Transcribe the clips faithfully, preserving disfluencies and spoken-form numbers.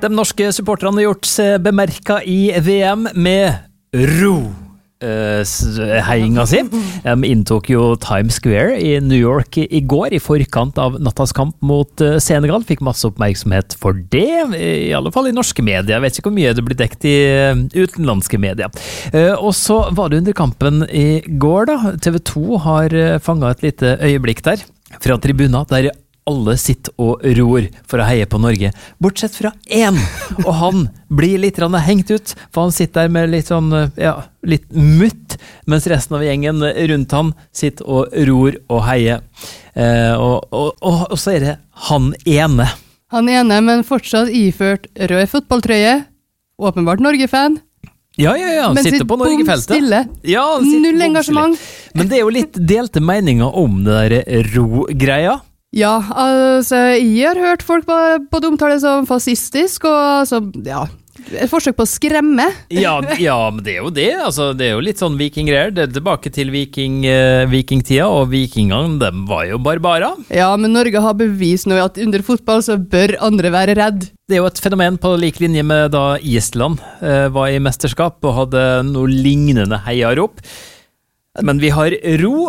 De norske supporterne har gjort seg bemerket i V M med ro. Uh, heiinga si. De inntok jo Times Square i New York i, i går, i forkant av nattas kamp mot uh, Senegal. Fikk masse oppmerksomhet for det, i alle fall i norske medier. Jeg vet ikke hvor mye det blir dekt i uh, utenlandske medier. Uh, og så var det under kampen i går da. T V to har uh, fanget et lite øyeblikk der, fra tribunen, der alle sitter og ror for å heie på Norge, bortsett fra én, og han blir litt hengt ut, for han sitter der med litt sånn, ja, litt mutt, mens resten av gjengen rundt han sitter og ror og heier. Eh, og, og, og, og så er det han ene. Han ene, men fortsatt iført rød fotballtrøye, åpenbart Norge-fan. Ja, ja, ja, han men sitter på Norge-feltet. Stille. Ja, Null engasjement. Men det er jo litt delte meninger om det der ro-greia. Ja, altså, jeg har hørt folk både omtale det som fascistisk, og altså, ja, et forsøk på å skremme. Ja, ja, men det er jo det, altså, det er jo litt sånn vikinggreier, det er tilbake til viking, uh, vikingtida, og vikingene, de var jo barbarer. Ja, men Norge har bevist nå at under fotball så bør andre være redd. Det er jo et fenomen på lik linje med da Island uh, var i mesterskap, og hadde noe lignende heiarop. Men vi har ro,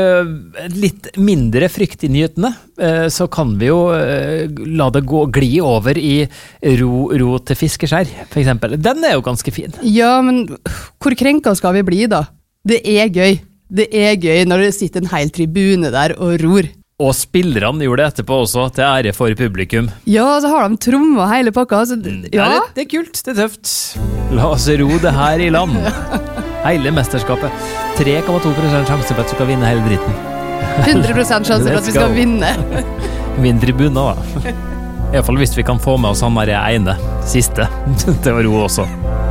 litt mindre frykt i nyhetene, så kan vi jo la det gå, gli over i ro, ro til fiskeskjær, for eksempel. Den er jo ganske fin. Ja, men hvor krenka skal vi bli da? Det er gøy. Det er gøy når det sitter en hel tribune der og ror. Og spillerne gjorde det etterpå også, til ære for publikum. Ja, så har de trommet hele pakka. Så, ja. Ja, det, det er kult, det er tøft. La oss ro det her i land. Hele mesterskapet. tre komma to prosent sjanse for at du skal vinne hele dritten. hundre prosent sjanse for at vi skal vinne. Vinn tribunen da. I hvert fall hvis vi kan få med oss han der ene siste til å ro også.